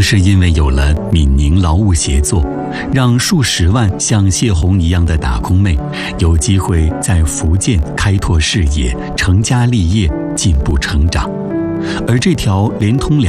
正是因为有了闽宁劳务协作，让数十万像谢红一样的打工妹有机会在福建开拓事业、成家立业、进步成长。而这条连通